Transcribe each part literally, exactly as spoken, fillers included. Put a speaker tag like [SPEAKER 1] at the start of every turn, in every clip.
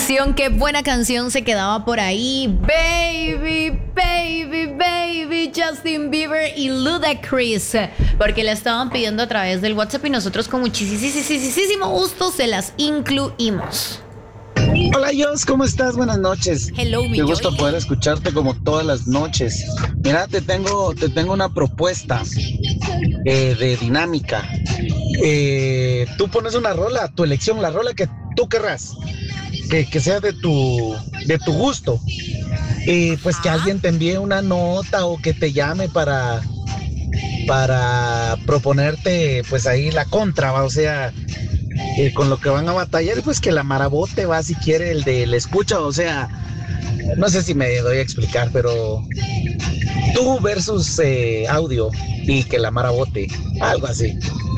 [SPEAKER 1] canción, qué buena canción se quedaba por ahí. Baby, baby, baby, Justin Bieber y Ludacris, porque la estaban pidiendo a través del WhatsApp y nosotros con muchísimo gusto se las incluimos.
[SPEAKER 2] Hola Jos, ¿cómo estás? Buenas noches.
[SPEAKER 1] Hello, mi
[SPEAKER 2] Qué gusto
[SPEAKER 1] Joy.
[SPEAKER 2] poder escucharte como todas las noches. Mira, te tengo, te tengo una propuesta eh, de dinámica. Eh, tú pones una rola, tu elección, la rola que tú querrás, que, que sea de tu, de tu gusto. Y pues que alguien te envíe una nota o que te llame para, para proponerte pues ahí la contra, ¿va? O sea, eh, con lo que van a batallar, pues que la marabote va si quiere el de la escucha, o sea, no sé si me doy a explicar, pero tú versus eh, audio y que la marabote, algo así.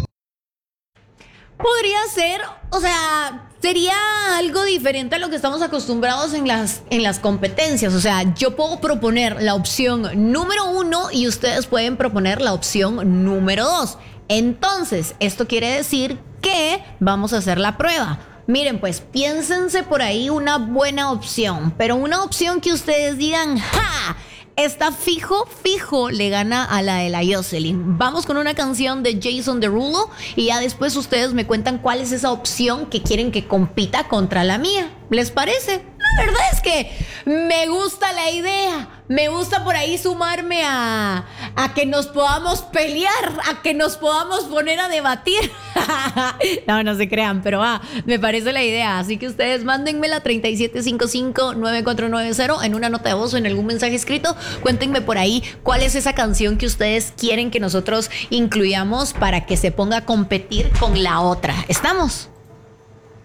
[SPEAKER 1] Podría ser, o sea, sería algo diferente a lo que estamos acostumbrados en las, en las competencias. O sea, yo puedo proponer la opción número uno y ustedes pueden proponer la opción número dos. Entonces, esto quiere decir que vamos a hacer la prueba. Miren, pues piénsense por ahí una buena opción, pero una opción que ustedes digan, ¡ja! Está fijo, fijo, le gana a la de la Jocelyn. Vamos con una canción de Jason Derulo y ya después ustedes me cuentan cuál es esa opción que quieren que compita contra la mía. ¿Les parece? La verdad es que me gusta la idea. Me gusta por ahí sumarme a, a que nos podamos pelear, a que nos podamos poner a debatir. No, no se crean, pero ah, me parece la idea. Así que ustedes mándenmela treinta y siete cincuenta y cinco, noventa y cuatro noventa en una nota de voz o en algún mensaje escrito. Cuéntenme por ahí cuál es esa canción que ustedes quieren que nosotros incluyamos para que se ponga a competir con la otra. ¿Estamos?